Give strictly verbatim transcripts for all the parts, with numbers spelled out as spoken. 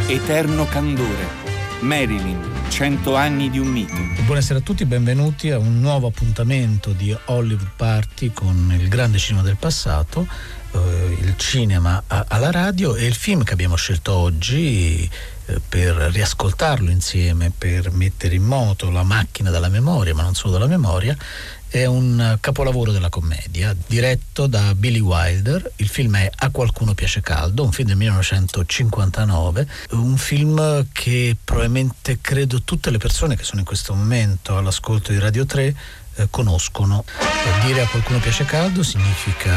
Eterno candore. Marilyn, cento anni di un mito. Buonasera a tutti, benvenuti a un nuovo appuntamento di Hollywood Party con il grande cinema del passato, eh, il cinema a, alla radio, e il film che abbiamo scelto oggi eh, per riascoltarlo insieme, per mettere in moto la macchina della memoria, ma non solo della memoria, è un capolavoro della commedia diretto da Billy Wilder. Il film è A qualcuno piace caldo, un film del millenovecentocinquantanove, un film che probabilmente credo tutte le persone che sono in questo momento all'ascolto di Radio tre eh, conoscono. Eh, dire A qualcuno piace caldo significa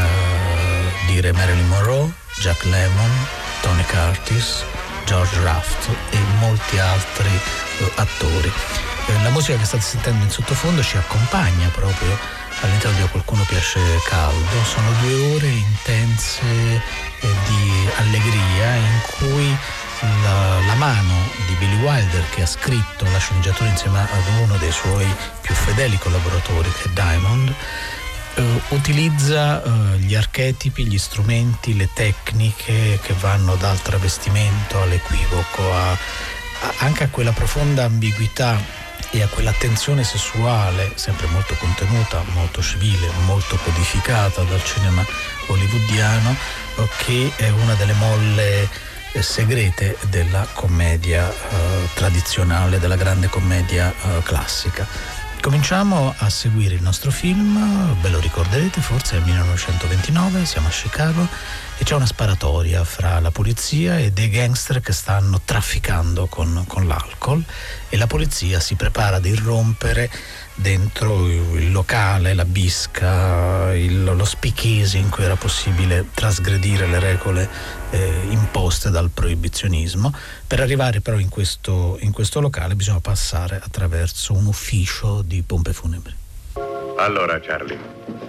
dire Marilyn Monroe, Jack Lemmon, Tony Curtis, George Raft e molti altri eh, attori. La musica che state sentendo in sottofondo ci accompagna proprio all'interno di A qualcuno piace caldo. Sono due ore intense eh, di allegria in cui la, la mano di Billy Wilder, che ha scritto la sceneggiatura insieme ad uno dei suoi più fedeli collaboratori, che è Diamond, eh, utilizza eh, gli archetipi, gli strumenti, le tecniche che vanno dal travestimento all'equivoco, a, a, anche a quella profonda ambiguità e a quella tensione sessuale sempre molto contenuta, molto civile, molto codificata dal cinema hollywoodiano, che è una delle molle segrete della commedia eh, tradizionale, della grande commedia eh, classica. Cominciamo a seguire il nostro film, ve lo ricorderete, forse è il millenovecentoventinove, siamo a Chicago e c'è una sparatoria fra la polizia e dei gangster che stanno trafficando con, con l'alcol, e la polizia si prepara ad irrompere dentro il locale, la bisca, il, lo speakeasy in cui era possibile trasgredire le regole eh, imposte dal proibizionismo. Per arrivare però in questo, in questo locale bisogna passare attraverso un ufficio di pompe funebri. Allora, Charlie,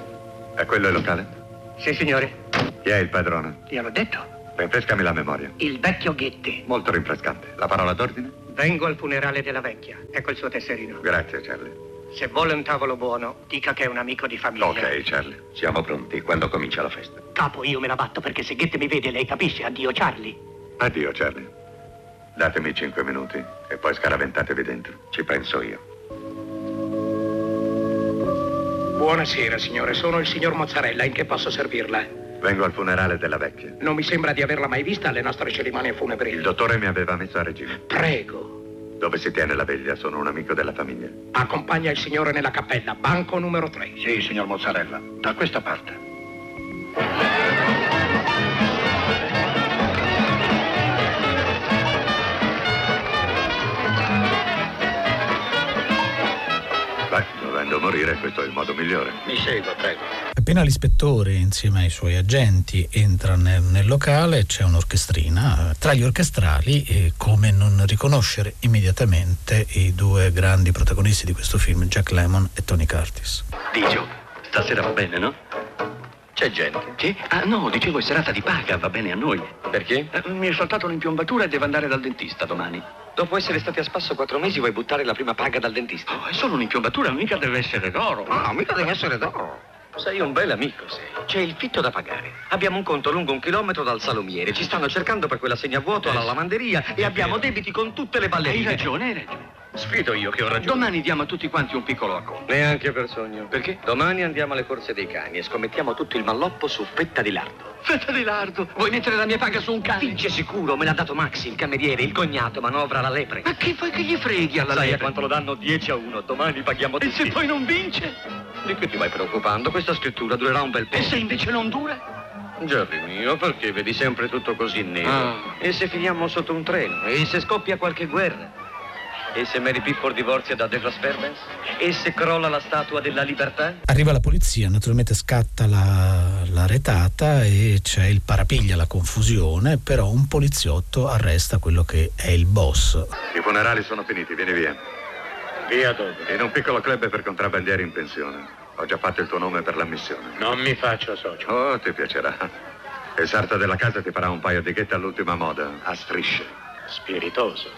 è quello il locale? Sì, signore. Chi è il padrone? Gliel'ho detto. Rinfrescami la memoria. Il vecchio Ghetti. Molto rinfrescante. La parola d'ordine? Vengo al funerale della vecchia. Ecco il suo tesserino. Grazie, Charlie. Se vuole un tavolo buono, dica che è un amico di famiglia. Ok, Charlie. Siamo pronti. Quando comincia la festa? Capo, io me la batto, perché se Ghetti mi vede, lei capisce. Addio, Charlie. Addio, Charlie. Datemi cinque minuti e poi scaraventatevi dentro. Ci penso io. Buonasera, signore. Sono il signor Mozzarella. In che posso servirla? Vengo al funerale della vecchia. Non mi sembra di averla mai vista alle nostre cerimonie funebri. Il dottore mi aveva messo a regime. Prego. Dove si tiene la veglia? Sono un amico della famiglia. Accompagna il signore nella cappella, banco numero tre. Sì, signor Mozzarella. Da questa parte. Beh, dovendo morire, questo è il modo migliore. Mi segua, prego. Appena l'ispettore insieme ai suoi agenti entra nel, nel locale, c'è un'orchestrina. Tra gli orchestrali, eh, come non riconoscere immediatamente i due grandi protagonisti di questo film, Jack Lemmon e Tony Curtis. Dicio, stasera va bene, no? C'è gente. Che? Ah no, dicevo è serata di paga, va bene a noi. Perché? Eh, mi è saltata un'impiombatura e devo andare dal dentista domani. Dopo essere stati a spasso quattro mesi vuoi buttare la prima paga dal dentista? Oh, è solo un'impiombatura, mica deve essere d'oro. No, mica deve essere d'oro. Sei un bel amico, sei. C'è il fitto da pagare. Abbiamo un conto lungo un chilometro dal salumiere. Ci stanno cercando per quell'assegnavuoto alla lavanderia e abbiamo debiti con tutte le ballerine. Hai ragione, hai ragione. Sfido io che ho ragione. Domani diamo a tutti quanti un piccolo acconto. Neanche per sogno. Perché? Domani andiamo alle corse dei cani e scommettiamo tutto il malloppo su fetta di lardo. Fetta di lardo? Vuoi mettere la mia paga su un cane? Vince sicuro, me l'ha dato Maxi, il cameriere, il cognato, manovra la lepre. Ma che vuoi che gli freghi alla Sai lepre? a quanto lo danno? dieci a uno. Domani paghiamo tutti. E se poi non vince? Di che ti vai preoccupando? Questa scrittura durerà un bel po'. E se invece non dura? Jerry mio, perché vedi sempre tutto così nero? Ah. E se finiamo sotto un treno? E se scoppia qualche guerra? E se Mary Pickford divorzia da Douglas Fairbanks? E se crolla la statua della libertà? Arriva la polizia, naturalmente scatta la, la retata e c'è il parapiglia, la confusione, però un poliziotto arresta quello che è il boss. I funerali sono finiti, vieni via. Via dove? In un piccolo club per contrabbandieri in pensione. Ho già fatto il tuo nome per l'ammissione. Non mi faccio socio. Oh, ti piacerà. Il sarto della casa ti farà un paio di ghette all'ultima moda, a strisce. Spiritoso.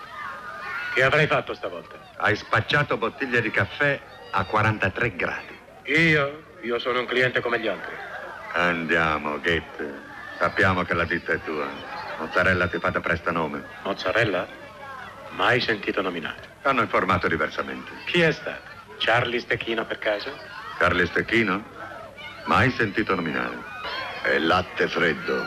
Che avrei fatto stavolta? Hai spacciato bottiglie di caffè a quarantatré gradi. Io? Io sono un cliente come gli altri. Andiamo, Gate. Sappiamo che la ditta è tua. Mozzarella ti fa da prestanome. Mozzarella? Mai sentito nominare. Hanno informato diversamente. Chi è stato? Charlie Stecchino per caso? Carli Stecchino? Mai sentito nominare. E latte freddo.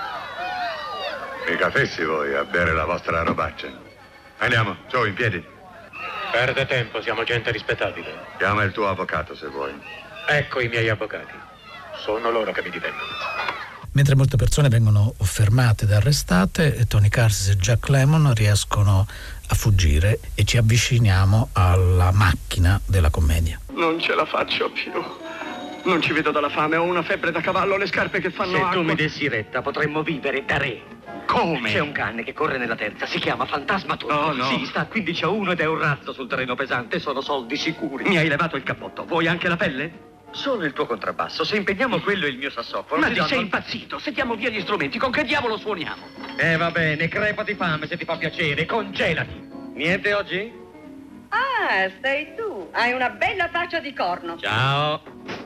Mica fessi voi a bere la vostra robaccia. Andiamo, su, in piedi. Perde tempo, siamo gente rispettabile. Chiama il tuo avvocato se vuoi. Ecco i miei avvocati. Sono loro che mi difendono. Mentre molte persone vengono fermate ed arrestate, Tony Curtis e Jack Lemmon riescono a fuggire e ci avviciniamo alla macchina della commedia. Non ce la faccio più. Non ci vedo dalla fame, ho una febbre da cavallo, le scarpe che fanno Se acqua. tu mi dessi retta, potremmo vivere da re. Come? C'è un cane che corre nella terza, si chiama Fantasma Turco. Oh, no. Sì, sta a quindici a uno ed è un razzo sul terreno pesante, sono soldi sicuri. Mi hai levato il cappotto, vuoi anche la pelle? Solo il tuo contrabbasso, se impegniamo quello e il mio sassofono. Ma ti ti danno- sei impazzito, settiamo via gli strumenti, con che diavolo suoniamo? Eh va bene, crepa di fame se ti fa piacere, congelati. Niente oggi? Ah, sei tu. Hai una bella faccia di corno. Ciao.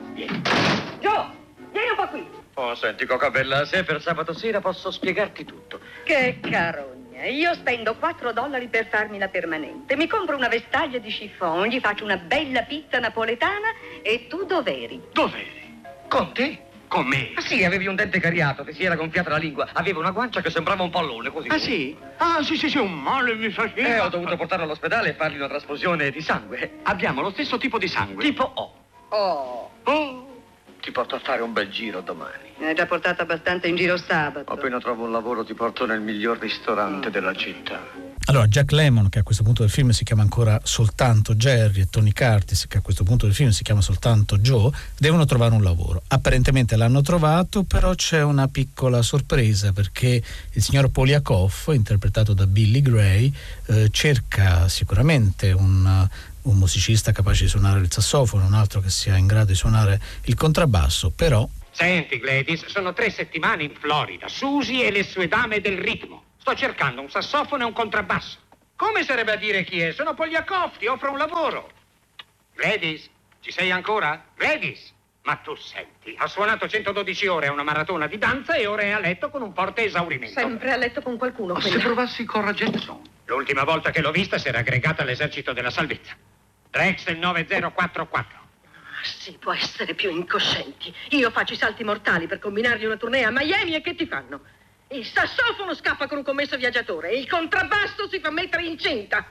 Gio, vieni un po' qui. Oh, senti, Cocabella, se per sabato sera posso spiegarti tutto. Che carogna. Io spendo quattro dollari per farmi la permanente. Mi compro una vestaglia di chiffon, gli faccio una bella pizza napoletana e tu dov'eri? Dov'eri? Con te? Con me? Ah, sì, avevi un dente cariato, ti si era gonfiata la lingua, aveva una guancia che sembrava un pallone, così. Ah sì? Ah sì sì sì, un male mi faceva. Eh, ho dovuto portarlo all'ospedale e fargli una trasfusione di sangue. Abbiamo lo stesso tipo di sangue. Tipo O. Oh, Oh. Ti porto a fare un bel giro domani. mi hai già portato abbastanza in giro sabato. Appena trovo un lavoro ti porto nel miglior ristorante della città. Allora, Jack Lemmon, che a questo punto del film si chiama ancora soltanto Jerry, e Tony Curtis, che a questo punto del film si chiama soltanto Joe, devono trovare un lavoro. Apparentemente l'hanno trovato, però c'è una piccola sorpresa, perché il signor Poliakov, interpretato da Billy Gray, eh, cerca sicuramente un, un musicista capace di suonare il sassofono, un altro che sia in grado di suonare il contrabbasso, però... Senti, Gladys, sono tre settimane in Florida. Susie e le sue dame del ritmo. Sto cercando un sassofono e un contrabbasso. Come sarebbe a dire chi è? Sono Poliakov, ti offro un lavoro. Gladys, ci sei ancora? Gladys! Ma tu senti, ha suonato centododici ore a una maratona di danza e ora è a letto con un forte esaurimento. Sempre a letto con qualcuno. Ma se quella. provassi Cora Jetson? L'ultima volta che l'ho vista si era aggregata all'esercito della salvezza. Drexel nove zero quattro quattro. Si può essere più incoscienti. Io faccio i salti mortali per combinargli una tournée a Miami e che ti fanno? Il sassofono scappa con un commesso viaggiatore e il contrabbasso si fa mettere incinta.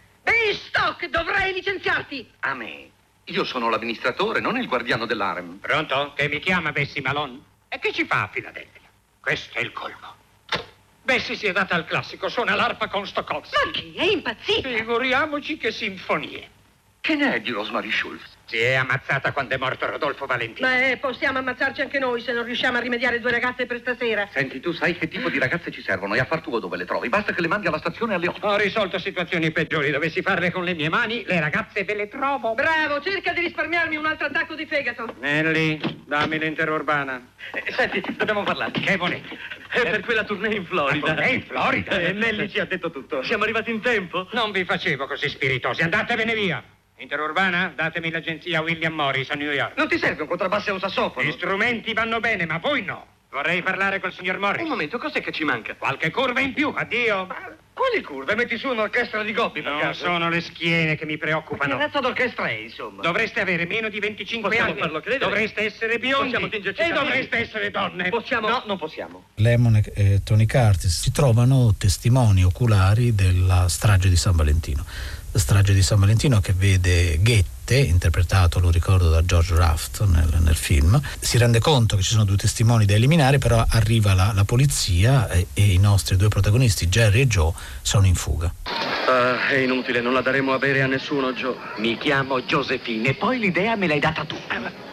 Stock, dovrei licenziarti. A me? Io sono l'amministratore, non il guardiano dell'harem. Pronto? Che mi chiama Bessie Malone? E che ci fa a Filadelfia? Questo è il colmo. Bessie si è data al classico, suona l'arpa con Stokowski. Ma che? È impazzita? Figuriamoci che sinfonie. Che ne è di Rosemary Schultz? Si è ammazzata quando è morto Rodolfo Valentino. Ma eh, possiamo ammazzarci anche noi se non riusciamo a rimediare due ragazze per stasera. Senti, tu sai che tipo di ragazze ci servono e a far tuo dove le trovi. Basta che le mandi alla stazione alle otto. Ho risolto situazioni peggiori. Dovessi farle con le mie mani, le ragazze ve le trovo. Bravo, cerca di risparmiarmi un altro attacco di fegato. Nelly, dammi l'interurbana. Eh, senti, dobbiamo parlare. Che volete? È per quella tournée in Florida. Eh, in Florida? Eh, Nelly ci ha detto tutto. Siamo arrivati in tempo? Non vi facevo così spiritosi. Andatevene via. Interurbana, datemi l'agenzia William Morris a New York. Non ti serve un contrabbasso e un sassofono? Gli strumenti vanno bene, ma voi no. Vorrei parlare col signor Morris. Un momento, cos'è che ci manca? Qualche curva in più, addio. Ma quali curve? Metti su un'orchestra di gobbi, per Non caso? sono le schiene che mi Che preoccupano. razza d'orchestra è, insomma? Dovreste avere meno di venticinque Possiamo anni. farlo credere? Dovreste essere biondi. Possiamo tingerci e i capelli? dovreste essere donne. Possiamo? No. non possiamo. Lemmon e Tony Curtis si trovano testimoni oculari della strage di San Valentino. La strage di San Valentino che vede Goethe, interpretato, lo ricordo, da George Raft nel, nel film. Si rende conto che ci sono due testimoni da eliminare, però arriva la, la polizia e, e i nostri due protagonisti, Jerry e Joe, sono in fuga. Ah, è inutile, non la daremo a bere a nessuno, Joe. Mi chiamo Josephine e poi l'idea me l'hai data tu.